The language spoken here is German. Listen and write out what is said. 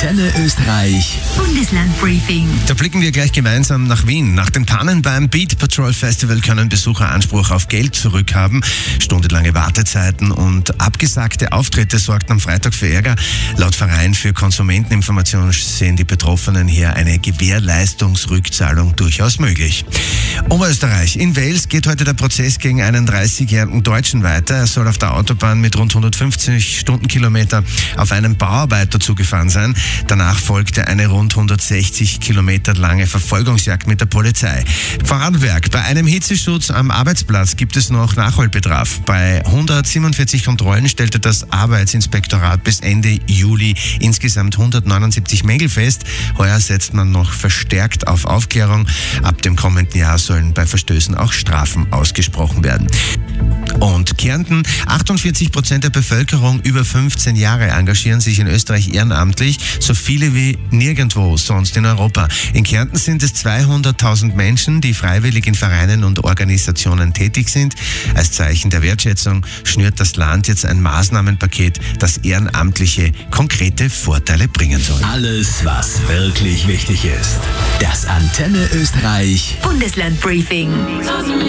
Antenne Österreich Bundeslandbriefing. Da blicken wir gleich gemeinsam nach Wien. Nach den Pannen beim Beat Patrol Festival können Besucher Anspruch auf Geld zurückhaben. Stundenlange Wartezeiten und abgesagte Auftritte sorgten am Freitag für Ärger. Laut Verein für Konsumenteninformation sehen die Betroffenen hier eine Gewährleistungsrückzahlung durchaus möglich. Oberösterreich. In Wales geht heute der Prozess gegen einen 30-jährigen Deutschen weiter. Er soll auf der Autobahn mit rund 150 Stundenkilometer auf einen Bauarbeiter zugefahren sein. Danach folgte eine rund 160 Kilometer lange Verfolgungsjagd mit der Polizei. Vorarlberg. Bei einem Hitzeschutz am Arbeitsplatz gibt es noch Nachholbedarf. Bei 147 Kontrollen stellte das Arbeitsinspektorat bis Ende Juli insgesamt 179 Mängel fest. Heuer setzt man noch verstärkt auf Aufklärung. Ab dem kommenden Jahr sollen bei Verstößen auch Strafen ausgesprochen werden. Und Kärnten, 48% der Bevölkerung über 15 Jahre engagieren sich in Österreich ehrenamtlich, so viele wie nirgendwo sonst in Europa. In Kärnten sind es 200.000 Menschen, die freiwillig in Vereinen und Organisationen tätig sind. Als Zeichen der Wertschätzung schnürt das Land jetzt ein Maßnahmenpaket, das Ehrenamtliche konkrete Vorteile bringen soll. Alles, was wirklich wichtig ist. Das Antenne Österreich Bundeslandbriefing.